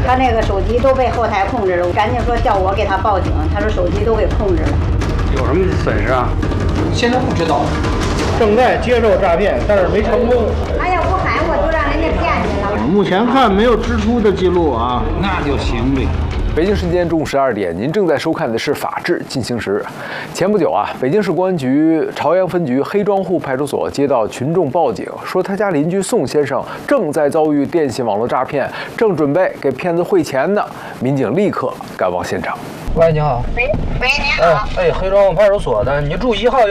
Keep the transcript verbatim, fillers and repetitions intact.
他那个手机都被后台控制了，我赶紧说叫我给他报警，他说手机都给控制了。 有什么损失啊？ 现在不知道。 正在接受诈骗，但是没成功。 他要不喊我，就让人家骗去了。 目前看没有支出的记录啊， 那就行呗。 北京时间中午十二点，您正在收看的是《法治进行时》。前不久啊，北京市公安局朝阳分局黑庄户派出所接到群众报警，说他家邻居宋先生正在遭遇电信网络诈骗，正准备给骗子汇钱呢。民警立刻赶往现场。 喂，你好。 喂喂，你好。 哎哎，黑庄户派出所的，你住一号。